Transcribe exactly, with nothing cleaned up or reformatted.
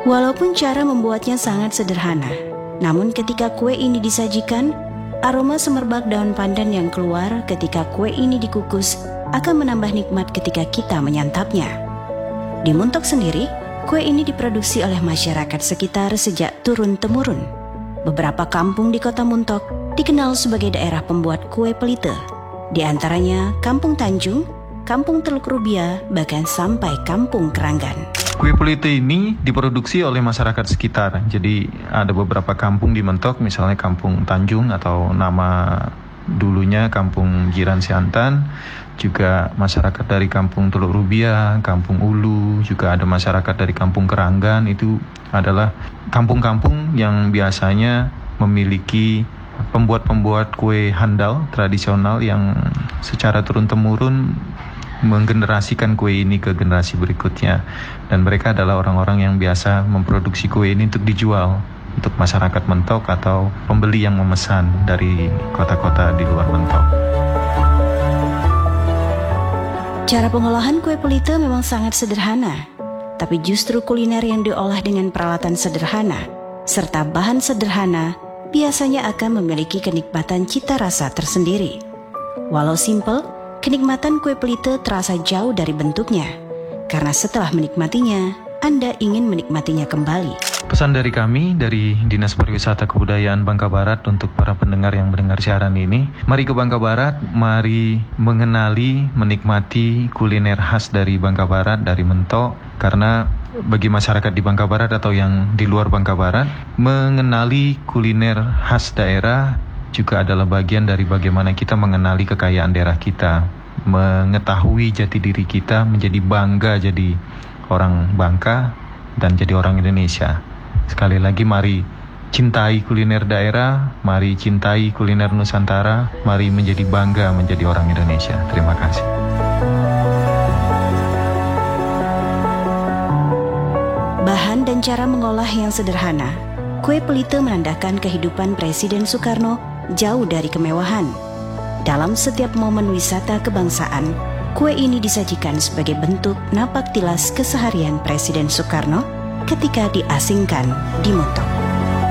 Walaupun cara membuatnya sangat sederhana, namun ketika kue ini disajikan, aroma semerbak daun pandan yang keluar ketika kue ini dikukus akan menambah nikmat ketika kita menyantapnya. Di Muntok sendiri, kue ini diproduksi oleh masyarakat sekitar sejak turun-temurun. Beberapa kampung di kota Muntok dikenal sebagai daerah pembuat kue pelite, di antaranya Kampung Tanjung, Kampung Teluk Rubia, bahkan sampai Kampung Keranggan. Kue pelite ini diproduksi oleh masyarakat sekitar. Jadi ada beberapa kampung di Mentok, misalnya Kampung Tanjung atau nama dulunya Kampung Jiran Siantan, juga masyarakat dari Kampung Teluk Rubia, Kampung Ulu, juga ada masyarakat dari Kampung Keranggan. Itu adalah kampung-kampung yang biasanya memiliki pembuat-pembuat kue handal tradisional yang secara turun-temurun menggenerasikan kue ini ke generasi berikutnya. Dan mereka adalah orang-orang yang biasa memproduksi kue ini untuk dijual untuk masyarakat Mentok atau pembeli yang memesan dari kota-kota di luar Mentok. Cara pengolahan kue pelite memang sangat sederhana, tapi justru kuliner yang diolah dengan peralatan sederhana serta bahan sederhana biasanya akan memiliki kenikmatan cita rasa tersendiri. Walau simpel, kenikmatan kue pelite terasa jauh dari bentuknya, karena setelah menikmatinya, Anda ingin menikmatinya kembali. Pesan dari kami, dari Dinas Pariwisata Kebudayaan Bangka Barat untuk para pendengar yang mendengar siaran ini, mari ke Bangka Barat, mari mengenali, menikmati kuliner khas dari Bangka Barat, dari Mentok, karena bagi masyarakat di Bangka Barat atau yang di luar Bangka Barat, mengenali kuliner khas daerah juga adalah bagian dari bagaimana kita mengenali kekayaan daerah kita, mengetahui jati diri kita, menjadi bangga jadi orang Bangka dan jadi orang Indonesia. Sekali lagi, mari cintai kuliner daerah, mari cintai kuliner Nusantara, mari menjadi bangga menjadi orang Indonesia. Terima kasih. Bahan dan cara mengolah yang sederhana, kue pelite menandakan kehidupan Presiden Soekarno jauh dari kemewahan. Dalam setiap momen wisata kebangsaan, kue ini disajikan sebagai bentuk napak tilas keseharian Presiden Soekarno ketika diasingkan di Muntok.